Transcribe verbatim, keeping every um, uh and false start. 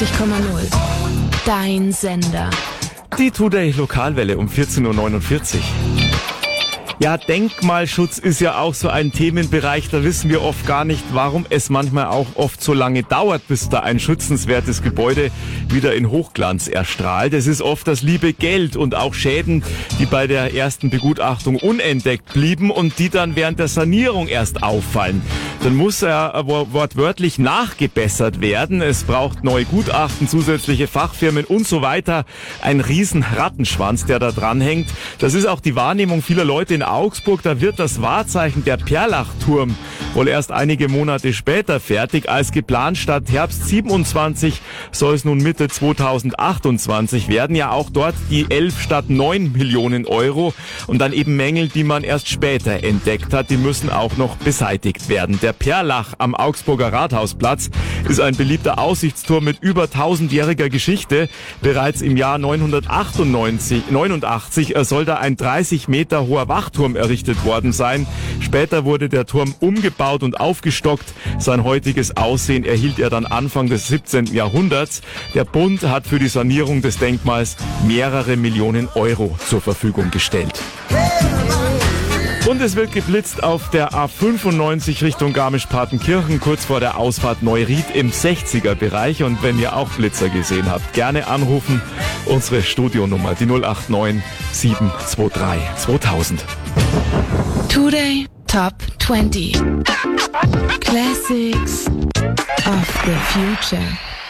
neunundachtzig Komma null. Dein Sender. Die Today Lokalwelle um vierzehn Uhr neunundvierzig. Ja, Denkmalschutz ist ja auch so ein Themenbereich, da wissen wir oft gar nicht, warum es manchmal auch oft so lange dauert, bis da ein schützenswertes Gebäude wieder in Hochglanz erstrahlt. Es ist oft das liebe Geld und auch Schäden, die bei der ersten Begutachtung unentdeckt blieben und die dann während der Sanierung erst auffallen. Dann muss er wortwörtlich nachgebessert werden. Es braucht neue Gutachten, zusätzliche Fachfirmen und so weiter. Ein riesen Rattenschwanz, der da dranhängt. Das ist auch die Wahrnehmung vieler Leute in Augsburg. Da wird das Wahrzeichen der Perlach-Turm wohl erst einige Monate später fertig. Als geplant statt Herbst siebenundzwanzig soll es nun Mitte zweitausendachtundzwanzig werden. Ja, auch dort die elf statt neun Millionen Euro. Und dann eben Mängel, die man erst später entdeckt hat, die müssen auch noch beseitigt werden. Der Perlach am Augsburger Rathausplatz ist ein beliebter Aussichtsturm mit über tausendjähriger Geschichte. Bereits im Jahr neunhundertachtundneunzig, neunundachtzig soll da ein dreißig Meter hoher Wachturm errichtet worden sein. Später wurde der Turm umgebaut und aufgestockt. Sein heutiges Aussehen erhielt er dann Anfang des siebzehnten Jahrhunderts. Der Bund hat für die Sanierung des Denkmals mehrere Millionen Euro zur Verfügung gestellt. Und es wird geblitzt auf der A fünfundneunzig Richtung Garmisch-Partenkirchen, kurz vor der Ausfahrt Neuried im sechziger-Bereich. Und wenn ihr auch Blitzer gesehen habt, gerne anrufen. Unsere Studionummer, die null acht neun sieben zwei drei zweitausend. Today Top zwanzig. Classics of the Future.